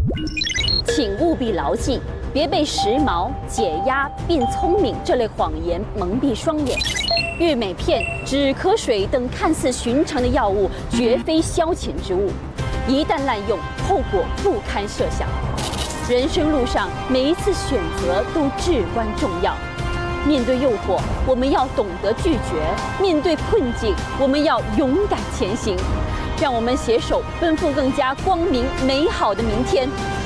请务必牢记，别被时髦、解压变聪明这类谎言蒙蔽双眼。悦美片、止咳水等看似寻常的药物，绝非消遣之物，一旦滥用，后果不堪设想。人生路上，每一次选择都至关重要。面对诱惑，我们要懂得拒绝；面对困境，我们要勇敢前行。让我们携手奔赴更加光明美好的明天。